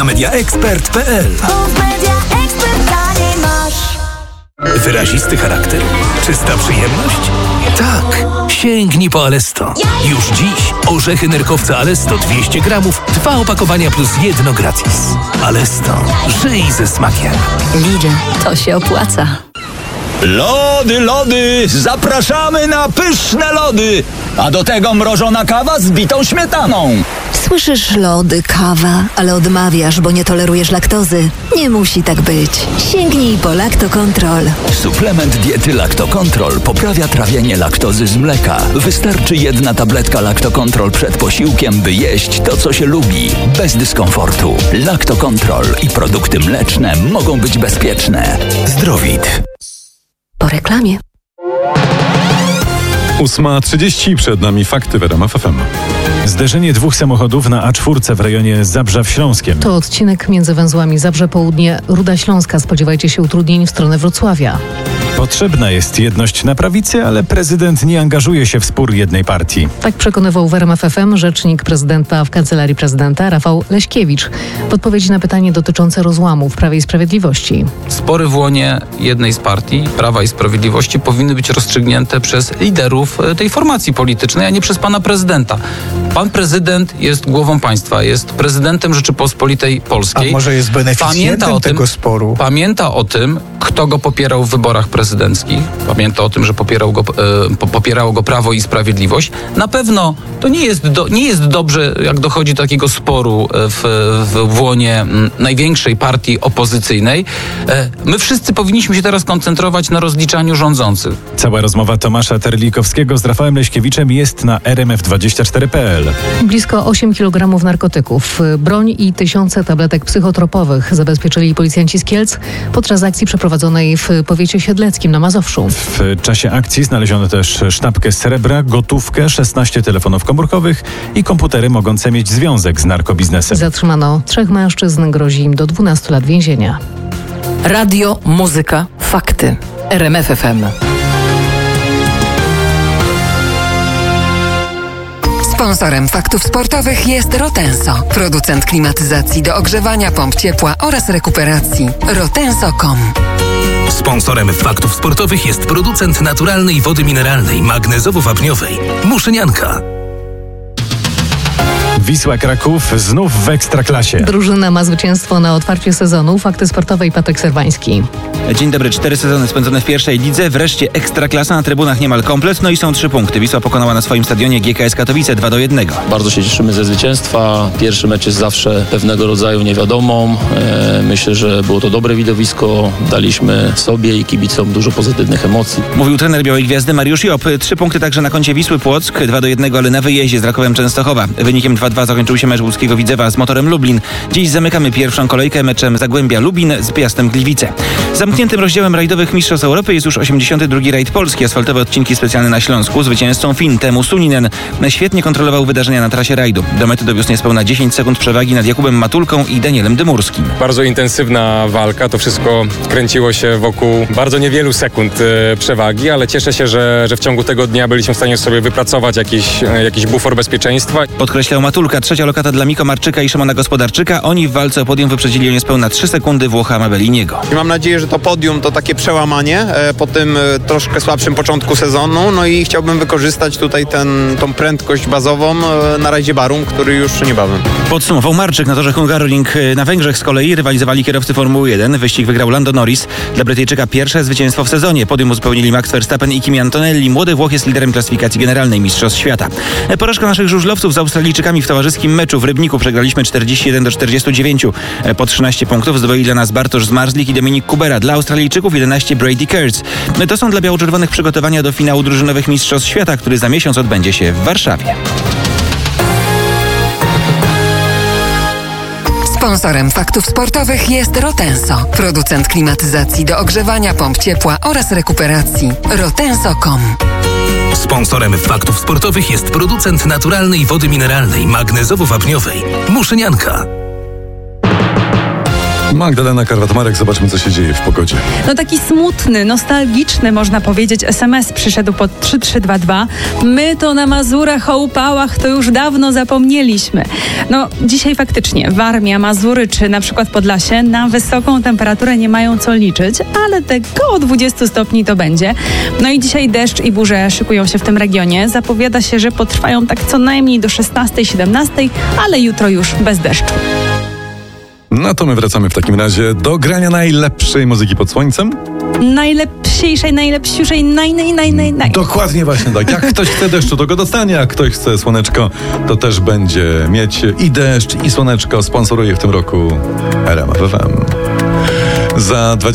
mediaexpert.pl. Wyrazisty charakter? Czysta przyjemność? Tak, sięgnij po Alesto. Już dziś orzechy nerkowca Alesto 200 gramów, 2 opakowania plus 1 gratis. Alesto, żyj ze smakiem. Lidl, to się opłaca. Lody, zapraszamy na pyszne lody, a do tego mrożona kawa z bitą śmietaną. Słyszysz lody, kawa, ale odmawiasz, bo nie tolerujesz laktozy. Nie musi tak być. Sięgnij po Lactocontrol. Suplement diety Lactocontrol poprawia trawienie laktozy z mleka. Wystarczy 1 tabletka Lactocontrol przed posiłkiem, by jeść to, co się lubi, bez dyskomfortu. Lactocontrol i produkty mleczne mogą być bezpieczne. Zdrowit. Po reklamie. 8:30, przed nami fakty w RMF FM. Zderzenie 2 samochodów na A4 w rejonie Zabrza w Śląskiem. To odcinek między węzłami Zabrze Południe, Ruda Śląska. Spodziewajcie się utrudnień w stronę Wrocławia. Potrzebna jest jedność na prawicy, ale prezydent nie angażuje się w spór jednej partii. Tak przekonywał w RMF FM rzecznik prezydenta w Kancelarii Prezydenta Rafał Leśkiewicz w odpowiedzi na pytanie dotyczące rozłamu w Prawie i Sprawiedliwości. Spory w łonie jednej z partii, Prawa i Sprawiedliwości, powinny być rozstrzygnięte przez liderów tej formacji politycznej, a nie przez pana prezydenta. Pan prezydent jest głową państwa, jest prezydentem Rzeczypospolitej Polskiej. A może jest beneficjentem tego sporu? Pamięta o tym, kto go popierał w wyborach prezydenckich. Pamięta o tym, że popierało go Prawo i Sprawiedliwość. Na pewno to nie jest dobrze, jak dochodzi do takiego sporu w łonie największej partii opozycyjnej. My wszyscy powinniśmy się teraz koncentrować na rozliczaniu rządzących. Cała rozmowa Tomasza Terlikowskiego z Rafałem Leśkiewiczem jest na rmf24.pl. Blisko 8 kg narkotyków, broń i tysiące tabletek psychotropowych zabezpieczyli policjanci z Kielc podczas akcji przeprowadzonej w powiecie siedleckim na Mazowszu. W czasie akcji znaleziono też sztabkę srebra, gotówkę, 16 telefonów komórkowych i komputery mogące mieć związek z narkobiznesem. Zatrzymano 3 mężczyzn, grozi im do 12 lat więzienia. Radio, muzyka, fakty. RMF FM. Sponsorem faktów sportowych jest Rotenso, producent klimatyzacji do ogrzewania, pomp ciepła oraz rekuperacji. Rotenso.com. Sponsorem faktów sportowych jest producent naturalnej wody mineralnej magnezowo-wapniowej Muszynianka. Wisła Kraków znów w Ekstraklasie. Drużyna ma zwycięstwo na otwarcie sezonu. Fakty sportowe i Patryk Serwański. Dzień dobry, 4 sezony spędzone w pierwszej lidze, wreszcie Ekstraklasa, na trybunach niemal komplet, no i są 3 punkty. Wisła pokonała na swoim stadionie GKS Katowice 2-1. Bardzo się cieszymy ze zwycięstwa. Pierwszy mecz jest zawsze pewnego rodzaju niewiadomą. Myślę, że było to dobre widowisko. Daliśmy sobie i kibicom dużo pozytywnych emocji. Mówił trener Białej Gwiazdy Mariusz Job. 3 punkty także na koncie Wisły Płock, 2-1, ale na wyjeździe z Rakowem Częstochowa. Wynikiem 2-2 zakończył się mecz łódzkiego Widzewa z Motorem Lublin. Dziś zamykamy pierwszą kolejkę meczem Zagłębia Lubin z Piastem Gliwice. Zamkniętym rozdziałem rajdowych Mistrzostw Europy jest już 82. rajd Polski. Asfaltowe odcinki specjalne na Śląsku. Zwycięzcą Fin Teemu Suninen świetnie kontrolował wydarzenia na trasie rajdu. Do mety dowiózł niespełna 10 sekund przewagi nad Jakubem Matulką i Danielem Dymurskim. Bardzo intensywna walka. To wszystko kręciło się wokół bardzo niewielu sekund przewagi, ale cieszę się, że w ciągu tego dnia byliśmy w stanie sobie wypracować jakiś bufor bezpieczeństwa. Podkreślał Matulka. Trzecia lokata dla Miko Marczyka i Szymona Gospodarczyka. Oni w walce o podium wyprzedzili o niespełna 3 sekundy Włocha Mabelliniego. I mam nadzieję, że to podium to takie przełamanie po tym troszkę słabszym początku sezonu. No i chciałbym wykorzystać tutaj tą prędkość bazową na rajdzie Barum, który już niebawem. Podsumował Marczyk. Na torze Hungaroring na Węgrzech z kolei rywalizowali kierowcy Formuły 1. Wyścig wygrał Lando Norris. Dla Brytyjczyka pierwsze zwycięstwo w sezonie. Podium uzupełnili Max Verstappen i Kimi Antonelli. Młody Włoch jest liderem klasyfikacji generalnej Mistrzostw Świata. Porażka naszych żużlowców z Australijczykami w towarzyskim meczu w Rybniku. Przegraliśmy 41-49. Po 13 punktów zdobyli dla nas Bartosz Zmarzlik i Dominik Kubera. Dla Australijczyków 11 Brady Kurtz. To są dla biało-czerwonych przygotowania do finału drużynowych Mistrzostw Świata, który za miesiąc odbędzie się w Warszawie. Sponsorem faktów sportowych jest Rotenso, producent klimatyzacji do ogrzewania, pomp ciepła oraz rekuperacji. Rotenso.com. Sponsorem faktów sportowych jest producent naturalnej wody mineralnej magnezowo-wapniowej Muszynianka. Magdalena Karwat-Marek, zobaczmy, co się dzieje w pogodzie. No taki smutny, nostalgiczny, można powiedzieć, SMS przyszedł pod 3322. My to na Mazurach o upałach to już dawno zapomnieliśmy. No dzisiaj faktycznie Warmia, Mazury czy na przykład Podlasie na wysoką temperaturę nie mają co liczyć, ale te koło 20 stopni to będzie. No i dzisiaj deszcz i burze szykują się w tym regionie. Zapowiada się, że potrwają tak co najmniej do 16-17, ale jutro już bez deszczu. No to my wracamy w takim razie do grania najlepszej muzyki pod słońcem. Najlepsiejszej, najlepsiuszej, naj. Dokładnie właśnie tak. Jak ktoś chce deszczu, to go dostanie, a ktoś chce słoneczko, to też będzie mieć i deszcz, i słoneczko. Sponsoruje w tym roku RMF FM. Za